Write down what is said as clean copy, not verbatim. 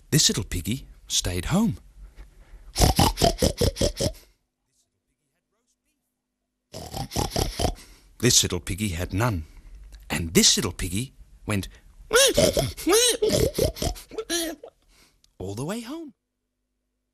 This little piggy stayed home. This little piggy had none. And this little piggy went all the way home.